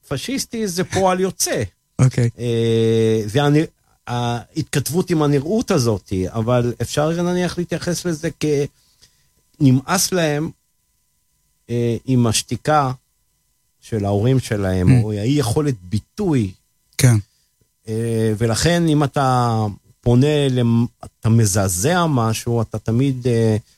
פשיסטי זה פועל יוצא. אוקיי. זה ההתכתבות עם הנראות הזאת, אבל אפשר נניח להתייחס לזה כנמאס להם עם השתיקה של ההורים שלהם, או האי יכולת ביטוי. כן. ולכן אם אתה פונה, אתה מזעזע משהו, אתה תמיד,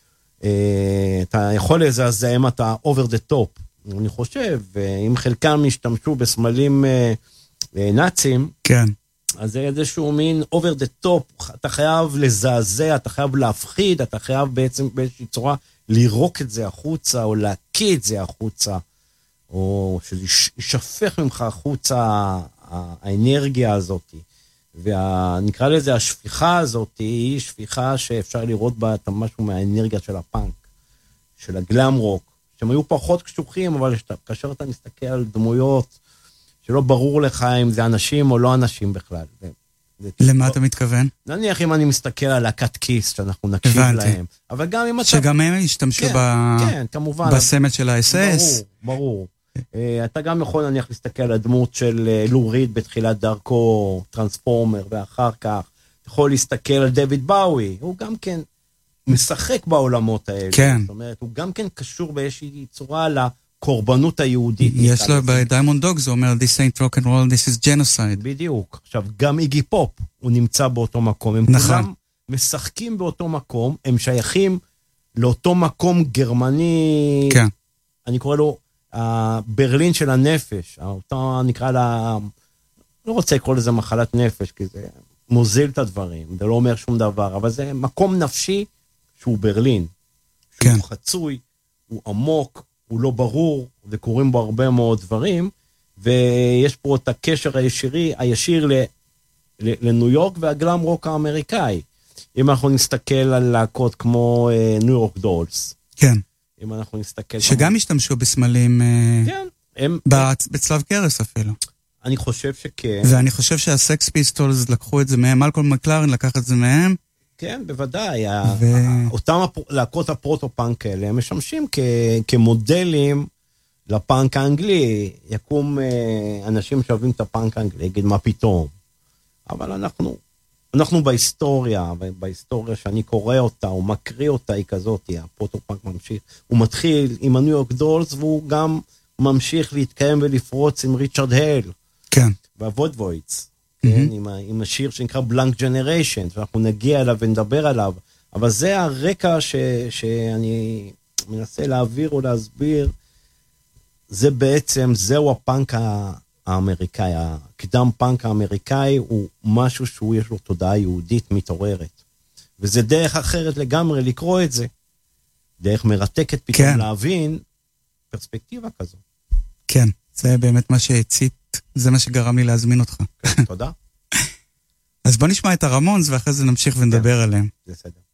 אתה יכול לזעזע אם אתה over the top. אני חושב, אם חלקם השתמשו בסמלים נאצים, כן. אז זה איזשהו מין over the top, אתה חייב לזעזע, אתה חייב להפחיד, אתה חייב בעצם באיזושהי צורה לירוק את זה החוצה, או להקיא את זה החוצה, או שישפך ממך החוצה האנרגיה הזאת. ונקרא לזה, השפיכה הזאת היא שפיכה שאפשר לראות בה את משהו מהאנרגיה של הפאנק, של הגלאם רוק, שהם היו פחות קשוחים, אבל כאשר אתה מסתכל על דמויות, שלא ברור לך אם זה אנשים או לא אנשים בכלל. למה אתה מתכוון? נניח אם אני מסתכל על להקת כיס, שאנחנו נקשיב להם. אבל גם אם אתה... שגם הם השתמשו בסמל של ה-SS. ברור. אתה גם יכול נניח להסתכל על הדמות של לו ריד בתחילת דרכו, טרנספורמר, ואחר כך. אתה יכול להסתכל על דויד באוי, הוא גם כן משחק בעולמות האלה. כן. זאת אומרת, הוא גם כן קשור באיזושהי צורה לקורבנות היהודית. יש לו בדיימונד דוג, זה אומר, this ain't rock and roll, this is genocide. בדיוק. עכשיו, גם איגי פופ, הוא נמצא באותו מקום. הם כולם משחקים באותו מקום, הם שייכים לאותו מקום גרמני, כן. אני קורא לו, ברלין של הנפש, אותה נקרא לה, לא רוצה לקרוא לזה מחלת נפש, כי זה מוזיל את הדברים, זה לא אומר שום דבר, אבל זה מקום נפשי שהוא ברלין, שהוא כן. חצוי, הוא עמוק, הוא לא ברור, וקוראים בו הרבה מאוד דברים, ויש פה את הקשר הישיר לניו יורק והגלאם רוק האמריקאי. אם אנחנו נסתכל על להקות כמו ניו יורק דולס, כן. אם אנחנו נסתכל... שגם השתמשו בסמלים... כן. בצלב קרס אפילו. אני חושב שכן. ואני חושב שהסקס פיסטולס לקחו את זה מהם, מלקולם מקלרן לקח את זה מהם. כן, בוודאי. אותם להקות הפרוטו-פאנק האלה, הם משמשים כמודלים לפאנק האנגלי. יקום אנשים שאוהבים את הפאנק האנגלי, יגיד מה פתאום. אבל אנחנו בהיסטוריה שאני קורא אותה, או מקריא אותה, היא כזאת, הפרוטו-פאנק ממשיך. הוא מתחיל עם הניו יורק דולס, והוא גם ממשיך להתקיים ולפרוץ עם ריצ'רד הייל. כן. והוודוויץ. כן, עם השיר שנקרא בלנק ג'נריישן, ואנחנו נגיע אליו ונדבר עליו. אבל זה הרקע שאני מנסה להעביר או להסביר, זה בעצם, זהו הפאנק האמריקאי, הקדם פאנק האמריקאי הוא משהו שהוא יש לו תודעה יהודית מתעוררת. וזה דרך אחרת לגמרי לקרוא את זה. דרך מרתקת פתאום כן. להבין פרספקטיבה כזו. כן, זה באמת מה שהצית, זה מה שגרם לי להזמין אותך. תודה. אז בוא נשמע את הרמונס ואחרי זה נמשיך ונדבר עליהם. בסדר.